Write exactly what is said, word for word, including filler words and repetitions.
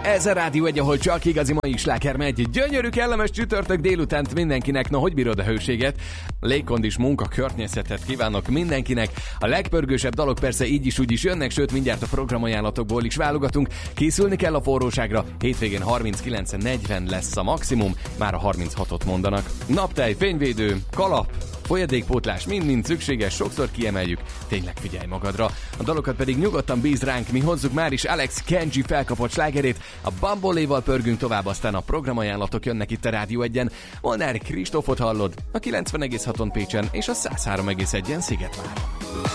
Ez a Rádió egy, ahol csak igazi mai sláger megy. Gyönyörű, kellemes csütörtök délutánt mindenkinek. Na, hogy bírod a hőséget? Légkondis munka környezetet kívánok mindenkinek. A legpörgősebb dalok persze így is úgy is jönnek, sőt mindjárt a programajánlatokból is válogatunk. Készülni kell a forróságra. Hétvégén harminckilenc negyven lesz a maximum, már a harminchatot mondanak. Naptej, fényvédő, kalap, folyadékpótlás, mind-mind szükséges, sokszor kiemeljük, tényleg figyelj magadra. A dalokat pedig nyugodtan bíz ránk, mi hozzuk már is Alex Kenji felkapott slágerét, a Bamboléval pörgünk tovább, aztán a programajánlatok jönnek itt a Rádió egyen. Molnár Kristófot hallod, a kilencven egész haton Pécsen és a száz három egész egyen Szigetváron.